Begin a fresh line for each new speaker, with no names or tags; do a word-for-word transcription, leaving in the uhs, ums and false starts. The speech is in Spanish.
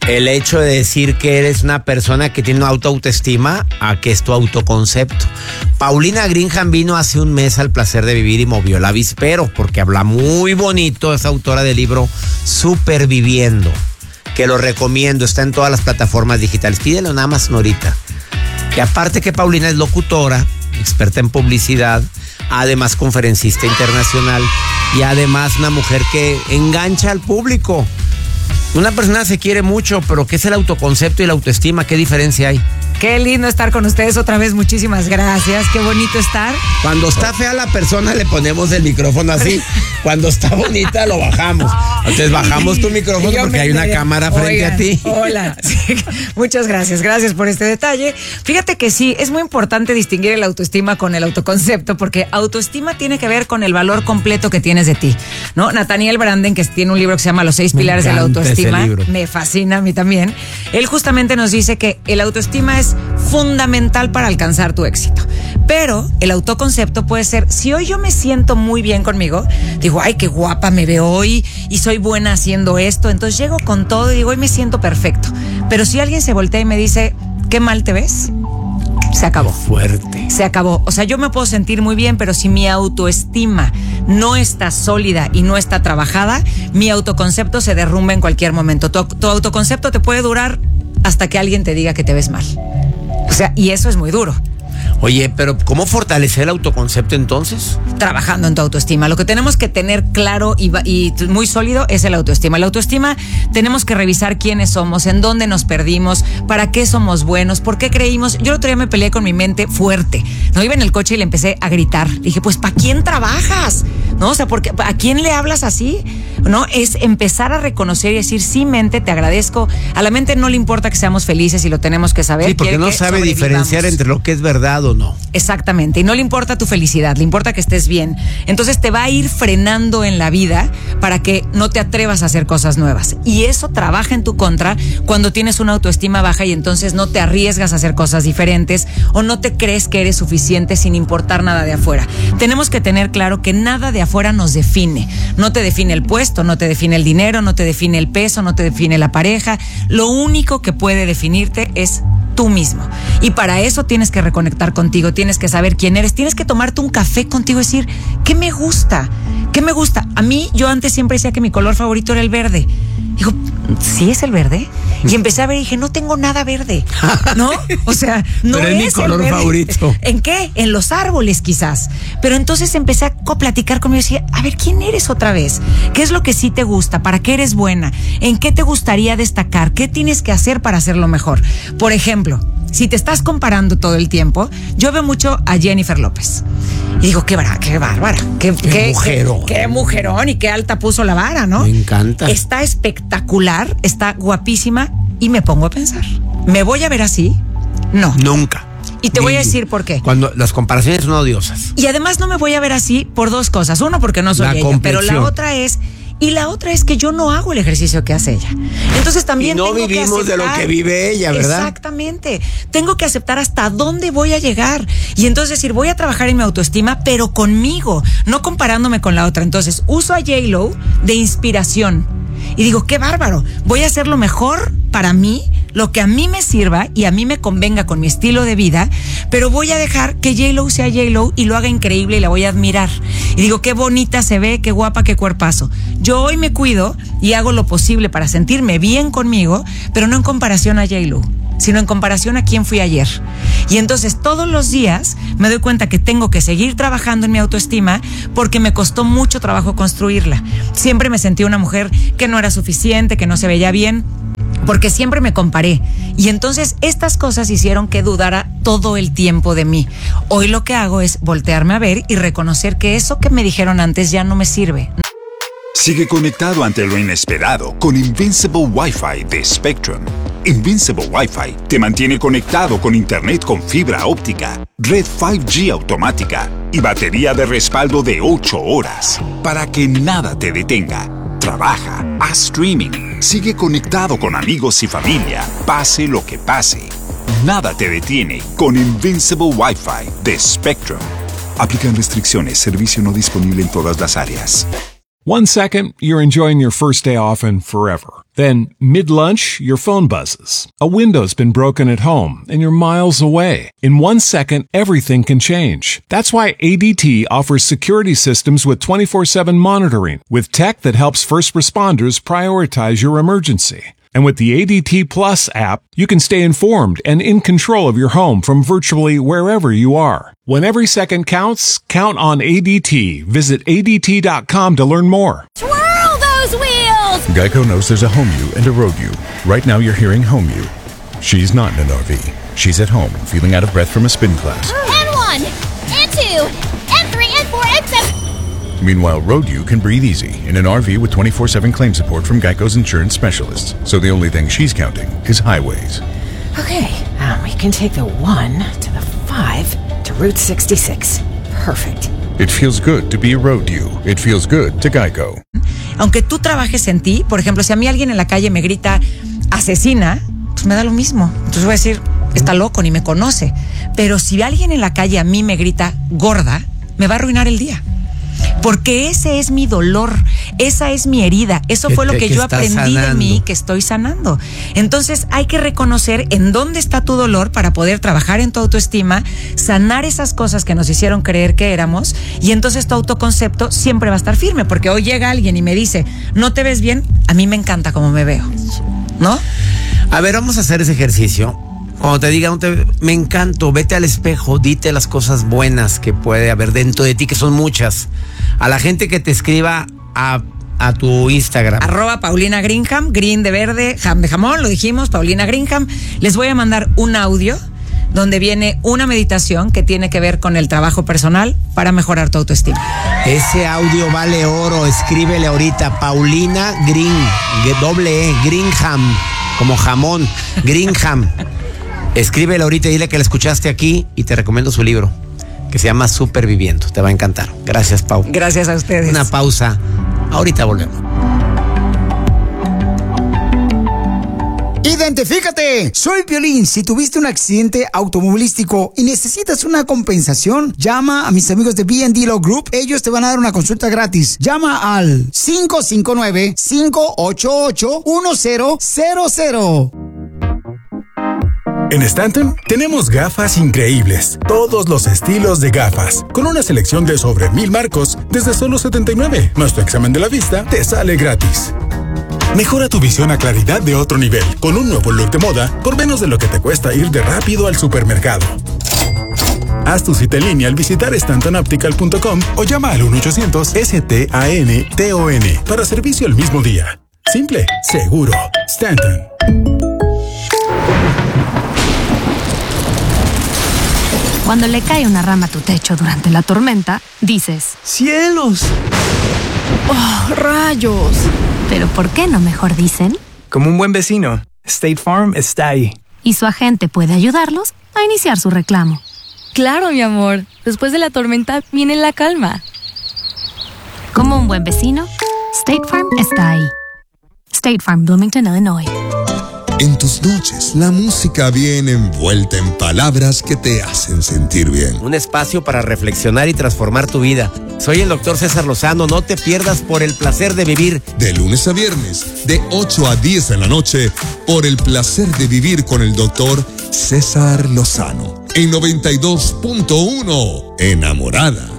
El hecho de decir que eres una persona que tiene una alta autoestima a que es tu autoconcepto. Paulina Greenham vino hace un mes al Placer de Vivir y movió el avispero porque habla muy bonito, es autora del libro Superviviendo, que lo recomiendo, está en todas las plataformas digitales. Pídelo en Amazon ahorita. Y aparte que Paulina es locutora, experta en publicidad, además conferencista internacional y además una mujer que engancha al público. Una persona se quiere mucho, pero ¿qué es el autoconcepto y la autoestima? ¿Qué diferencia hay?
Qué lindo estar con ustedes otra vez, muchísimas gracias, qué bonito estar.
Cuando está fea la persona le ponemos el el así, cuando está bonita lo bajamos. Entonces bajamos tu micrófono porque hay una cámara frente
Oigan,
a ti.
Hola, sí, muchas gracias, gracias por este detalle. Fíjate que sí, es muy importante distinguir el autoestima con el autoconcepto, porque autoestima tiene que ver con el valor completo que tienes de ti, ¿no? Nathaniel Branden, que tiene un libro que se llama Los seis
Me
pilares de la
encanta
autoestima,
ese libro.
me fascina a mí también. Él justamente nos dice que el autoestima es fundamental para alcanzar tu éxito. Pero el autoconcepto puede ser, si hoy yo me siento muy bien conmigo, digo, ay, qué guapa me veo hoy y soy buena haciendo esto, entonces llego con todo y digo, hoy me siento perfecto. Pero si alguien se voltea y me dice, qué mal te ves, se acabó.
Fuerte.
Se acabó. O sea, yo me puedo sentir muy bien, pero si mi autoestima no está sólida y no está trabajada, mi autoconcepto se derrumba en cualquier momento. Tu, tu autoconcepto te puede durar hasta que alguien te diga que te ves mal. O sea, y eso es muy duro.
Oye, pero ¿cómo fortalecer el autoconcepto entonces?
Trabajando en tu autoestima. Lo que tenemos que tener claro y, y muy sólido es el autoestima. La autoestima tenemos que revisar quiénes somos, en dónde nos perdimos, para qué somos buenos, por qué creímos. Yo el otro día me peleé con mi mente fuerte. No, iba en el coche y le empecé a gritar. Dije, pues, ¿para quién trabajas? ¿No? O sea, porque, ¿a quién le hablas así? ¿No? Es empezar a reconocer y decir, sí, mente, te agradezco. A la mente no le importa que seamos felices y lo tenemos que saber.
Sí, porque no sabe diferenciar entre lo que es verdad o no.
Exactamente, y no le importa tu felicidad, le importa que estés bien. Entonces te va a ir frenando en la vida para que no te atrevas a hacer cosas nuevas. Y eso trabaja en tu contra cuando tienes una autoestima baja y entonces no te arriesgas a hacer cosas diferentes o no te crees que eres suficiente sin importar nada de afuera. Tenemos que tener claro que nada de afuera nos define. No te define el puesto, no te define el dinero, no te define el peso, no te define la pareja. Lo único que puede definirte es tú mismo. Y para eso tienes que reconectar contigo, tienes que saber quién eres, tienes que tomarte un café contigo y decir, ¿qué me gusta? ¿Qué me gusta? A mí, yo antes siempre decía que mi color favorito era el verde. Digo, ¿sí es el verde? Y empecé a ver y dije, no tengo nada verde, ¿no? O sea, no
Pero
es,
es mi color
el verde.
favorito.
¿En qué? En los árboles quizás. Pero entonces empecé a platicar conmigo y decía, a ver, ¿quién eres otra vez? ¿Qué es lo que sí te gusta? ¿Para qué eres buena? ¿En qué te gustaría destacar? ¿Qué tienes que hacer para hacerlo mejor? Por ejemplo, si te estás comparando todo el tiempo, yo veo mucho a Jennifer López. Y digo, qué bárbara, qué bárbara. Qué,
qué,
qué
mujerón.
Qué, qué mujerón y qué alta puso la vara, ¿no?
Me encanta.
Está espectacular, está guapísima y me pongo a pensar, ¿me voy a ver así? No.
Nunca.
Y te
Ni,
voy a decir por qué.
Cuando las comparaciones son odiosas.
Y además no me voy a ver así por dos cosas. Uno, porque no soy
La
ella, pero la
complexión.
otra es... Y la otra es que yo no hago el ejercicio que hace ella. Entonces también
Y no
tengo
vivimos
que
de lo que vive ella, ¿verdad?
Exactamente. Tengo que aceptar hasta dónde voy a llegar. Y entonces decir, voy a trabajar en mi autoestima, pero conmigo, no comparándome con la otra. Entonces uso a J-Lo de inspiración. Y digo, qué bárbaro. Voy a hacer lo mejor para mí, lo que a mí me sirva y a mí me convenga con mi estilo de vida, pero voy a dejar que J-Lo sea J-Lo y lo haga increíble y la voy a admirar. Y digo, qué bonita se ve, qué guapa, qué cuerpazo. Yo hoy me cuido y hago lo posible para sentirme bien conmigo, pero no en comparación a J-Lo, sino en comparación a quién fui ayer. Y entonces todos los días me doy cuenta que tengo que seguir trabajando en mi autoestima porque me costó mucho trabajo construirla. Siempre me sentí una mujer que no era suficiente, que no se veía bien, porque siempre me comparé. Y entonces estas cosas hicieron que dudara todo el tiempo de mí. Hoy lo que hago es voltearme a ver y reconocer que eso que me dijeron antes ya no me sirve.
Sigue conectado ante lo inesperado con Invincible Wi-Fi de Spectrum. Invincible Wi-Fi te mantiene conectado con internet con fibra óptica, red cinco G automática y batería de respaldo de ocho horas para que nada te detenga. Trabaja, haz streaming, sigue conectado con amigos y familia, pase lo que pase. Nada te detiene con Invincible Wi-Fi de Spectrum. Aplican restricciones, servicio no disponible en todas las áreas.
One second, you're enjoying your first day off and forever. Then, mid-lunch, your phone buzzes. A window's been broken at home, and you're miles away. In one second, everything can change. That's why A D T offers security systems with twenty-four seven monitoring, with tech that helps first responders prioritize your emergency. And with the A D T Plus app, you can stay informed and in control of your home from virtually wherever you are. When every second counts, count on A D T. Visit A D T dot com to learn more.
Twirl those wheels!
Geico knows there's a home you and a road you. Right now you're hearing home you. She's not in an R V. She's at home, feeling out of breath from a spin class.
And one, and two, and three, and four, and seven.
Meanwhile, road you can breathe easy in an R V with twenty-four seven claim support from Geico's insurance specialists. So the only thing she's counting is highways.
Okay, um, we can take the one to the five to Route sixty-six. Perfect.
It feels good to be a road you. It feels good to Geico.
Aunque tú trabajes en ti, por ejemplo, si a mí alguien en la calle me grita asesina, pues me da lo mismo. Entonces voy a decir, está loco, ni me conoce. Pero si alguien en la calle a mí me grita gorda, me va a arruinar el día. Porque ese es mi dolor, esa es mi herida, eso fue lo que, que yo aprendí sanando. de mí, que estoy sanando. Entonces hay que reconocer en dónde está tu dolor para poder trabajar en tu autoestima, sanar esas cosas que nos hicieron creer que éramos, y entonces tu autoconcepto siempre va a estar firme, porque hoy llega alguien y me dice, no te ves bien, a mí me encanta cómo me veo, ¿no?
A ver, vamos a hacer ese ejercicio. Cuando te diga, no te, me encanto, vete al espejo, dite las cosas buenas que puede haber dentro de ti, que son muchas. A la gente que te escriba a, a tu Instagram.
Arroba Paulina Greenham, green de verde, ham de jamón, lo dijimos, Paulina Greenham. Les voy a mandar un audio donde viene una meditación que tiene que ver con el trabajo personal para mejorar tu autoestima.
Ese audio vale oro, escríbele ahorita, Paulina Green, doble E, Greenham, como jamón, Greenham. Escríbele ahorita y dile que la escuchaste aquí y te recomiendo su libro, que se llama Superviviendo. Te va a encantar. Gracias, Pau.
Gracias a ustedes.
Una pausa. Ahorita volvemos.
¡Identifícate! Soy Piolín. Si tuviste un accidente automovilístico y necesitas una compensación, llama a mis amigos de B and D Law Group. Ellos te van a dar una consulta gratis. Llama al cinco cinco nueve, cinco ocho ocho, uno cero cero cero.
En Stanton tenemos gafas increíbles, todos los estilos de gafas, con una selección de sobre mil marcos desde solo setenta y nueve. Nuestro examen de la vista te sale gratis. Mejora tu visión a claridad de otro nivel, con un nuevo look de moda por menos de lo que te cuesta ir de rápido al supermercado. Haz tu cita en línea al visitar stanton optical punto com o llama al uno ochocientos S T A N T O N para servicio el mismo día. Simple, seguro. Stanton.
Cuando le cae una rama a tu techo durante la tormenta, dices
¡cielos! ¡Oh, rayos!
¿Pero por qué no mejor dicen?
Como un buen vecino, State Farm está ahí.
Y su agente puede ayudarlos a iniciar su reclamo.
Claro, mi amor. Después de la tormenta viene la calma.
Como un buen vecino, State Farm está ahí. State Farm, Bloomington, Illinois.
En tus noches, la música viene envuelta en palabras que te hacen sentir bien.
Un espacio para reflexionar y transformar tu vida. Soy el doctor César Lozano. No te pierdas Por el Placer de Vivir.
De lunes a viernes, de ocho a diez de la noche, Por el Placer de Vivir con el doctor César Lozano. En noventa y dos punto uno, Enamorada.